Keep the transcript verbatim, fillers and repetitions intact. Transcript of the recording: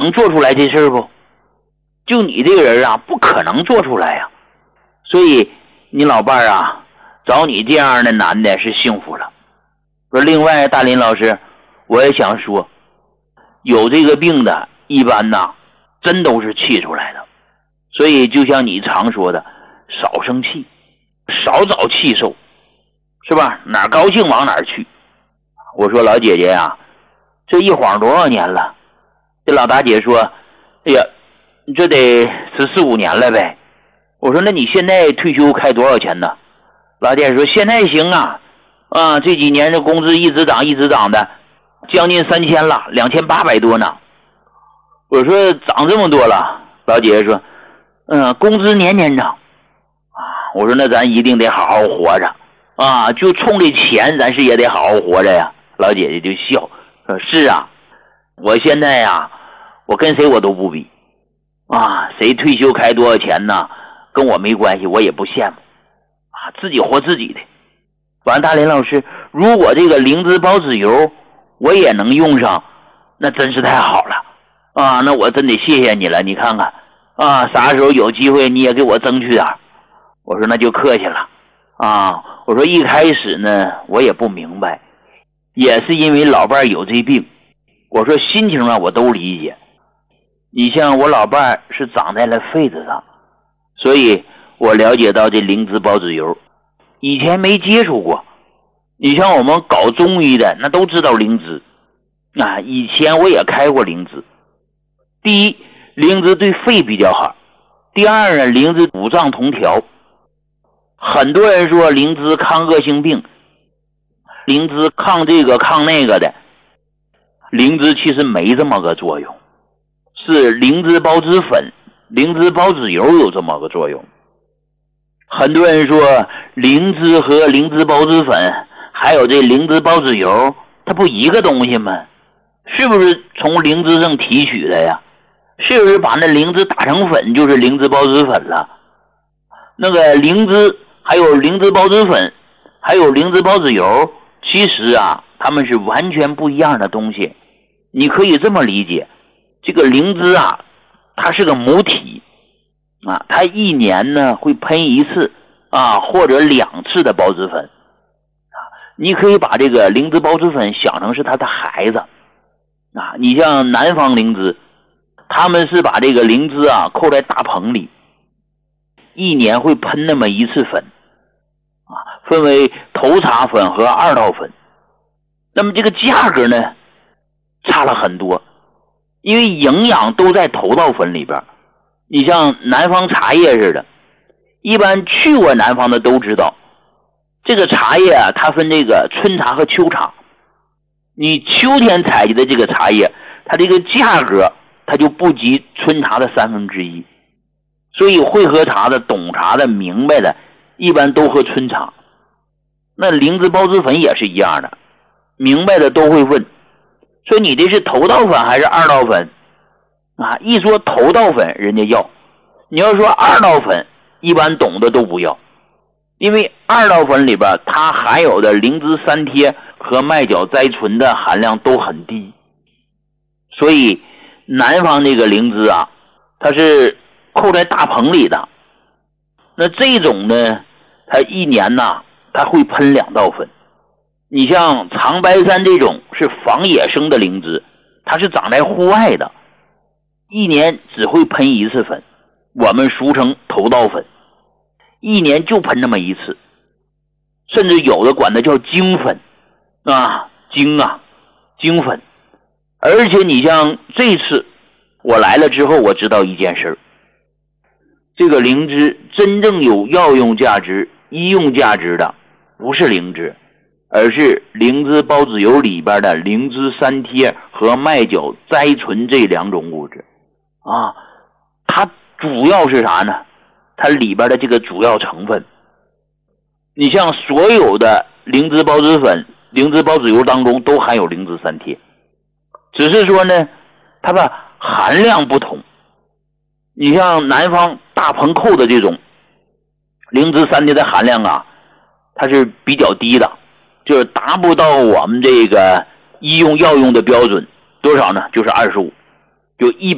能做出来这事儿不？就你这个人啊，不可能做出来呀、啊。所以你老伴儿啊，找你这样的男的是幸福了。说另外，大林老师，我也想说，有这个病的，一般呐，真都是气出来的。所以就像你常说的，少生气，少找气受，是吧？哪儿高兴往哪儿去。我说老姐姐呀、啊，这一晃多少年了？这老大姐说，哎呀，这得十四五年了呗。我说那你现在退休开多少钱呢？老姐说现在行啊，啊这几年这工资一直涨一直涨的，将近三千了，两千八百多呢。我说涨这么多了，老姐姐说，嗯，工资年年涨啊。我说那咱一定得好好活着啊，就冲这钱，咱是也得好好活着呀。老姐姐就笑说：“是啊，我现在呀，我跟谁我都不比啊，谁退休开多少钱呢，跟我没关系，我也不羡慕啊，自己活自己的。”完，大林老师，如果这个灵芝孢子油我也能用上，那真是太好了啊！那我真得谢谢你了，你看看啊，啥时候有机会你也给我争取点。我说那就客气了啊。我说一开始呢，我也不明白。也是因为老伴有这病，我说心情啊我都理解。你像我老伴是长在了痱子上，所以我了解到这灵芝孢子油，以前没接触过。你像我们搞中医的那都知道灵芝啊，以前我也开过灵芝。第一，灵芝对肺比较好；第二呢，灵芝五脏同调。很多人说灵芝抗恶性病，灵芝抗这个抗那个的，灵芝其实没这么个作用，是灵芝孢子粉、灵芝孢子油有这么个作用。很多人说灵芝和灵芝孢子粉还有这灵芝孢子油它不一个东西吗？是不是从灵芝上提取的呀？是不是把那灵芝打成粉就是灵芝孢子粉了？那个灵芝还有灵芝孢子粉还有灵芝孢子油，其实啊，它们是完全不一样的东西。你可以这么理解，这个灵芝啊，它是个母体啊，它一年呢会喷一次啊或者两次的孢子粉啊。你可以把这个灵芝孢子粉想成是它的孩子啊。你像南方灵芝，他们是把这个灵芝啊扣在大棚里，一年会喷那么一次粉啊，分为头茬粉和二道粉。那么这个价格呢差了很多，因为营养都在头道粉里边。你像南方茶叶似的，一般去过南方的都知道，这个茶叶啊，它分这个春茶和秋茶。你秋天采集的这个茶叶，它这个价格它就不及春茶的三分之一。所以会喝茶的、懂茶的、明白的，一般都喝春茶。那灵芝孢子粉也是一样的，明白的都会问，说你这是头道粉还是二道粉啊？一说头道粉人家要，你要说二道粉，一般懂的都不要，因为二道粉里边它含有的灵芝三萜和麦角甾醇的含量都很低。所以南方这个灵芝啊，它是扣在大棚里的。那这种呢，它一年呐它会喷两道粉。你像长白山这种是仿野生的灵芝，它是长在户外的，一年只会喷一次粉，我们俗称头道粉，一年就喷那么一次，甚至有的管它叫精粉啊，精啊，精粉。而且你像这次我来了之后，我知道一件事，这个灵芝真正有药用价值、医用价值的不是灵芝，而是灵芝孢子油里边的灵芝三萜和麦角甾醇这两种物质啊。它主要是啥呢？它里边的这个主要成分，你像所有的灵芝孢子粉、灵芝孢子油当中都含有灵芝三萜，只是说呢它的含量不同。你像南方大棚扣的这种灵芝三萜的含量啊，它是比较低的，就是达不到我们这个医用药用的标准。多少呢？就是二十五，就一